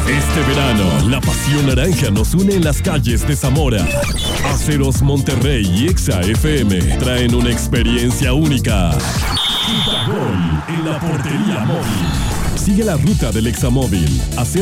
Este verano, la pasión naranja nos une en las calles de Zamora. Aceros Monterrey y Exa FM traen una experiencia única. Gol en la portería móvil. Sigue la ruta del Examóvil.